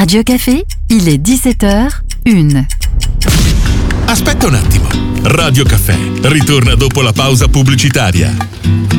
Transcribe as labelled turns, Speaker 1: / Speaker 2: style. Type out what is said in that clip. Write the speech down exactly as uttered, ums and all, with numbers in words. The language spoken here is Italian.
Speaker 1: Radio Café, il est dix-sept heures une.
Speaker 2: Aspetta un attimo. Radio Caffè ritorna dopo la pausa pubblicitaria.